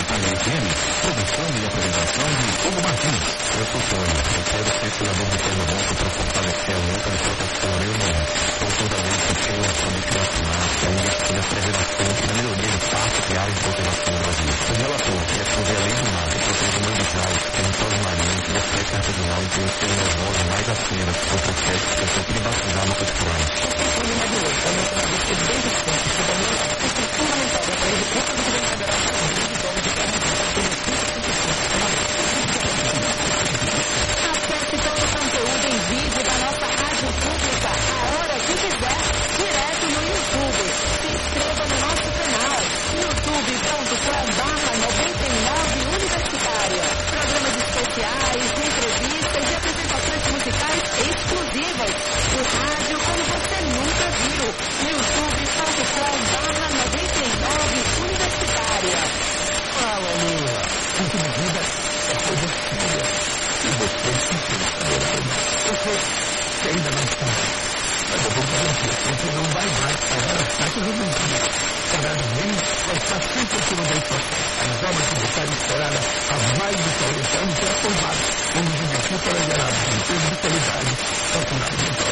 Rádio FM, produção e apresentação de Hugo Martins. Eu sou Tony, eu quero ser senador do Pernambuco para fortalecer a luta de proteção ao meio ambiente. Sou totalmente financeiramente vacinado, a investir na preservação e na melhoria do parque de áreas de conservação no Brasil. O relator quer fazer a lei do mar que protege o meio ambiental, territórios marinhos e a pesca artesanal em que os seus vozes mais acenas ao processo que eu sempre batizar no seus planos. Acesse todo o conteúdo em vídeo da nossa rádio pública, a hora que quiser, direto no YouTube. Se inscreva no nosso canal, youtube.com/99 Universitária. Programas especiais, entrevistas e apresentações musicais exclusivas. O rádio como você nunca viu. youtube.com/99 Universitária. Fala, Lula. Porque na vida é coisa séria. E você se pensa, eu sei que ainda não sabe. Mas eu vou garantir que você não vai mais pagar as taxas do dia. Cada mês vai estar sempre acima da inflação. As obras tributárias esperadas há mais de 40 anos serão aprovadas. Vamos investir para gerar emprego de qualidade, faturamento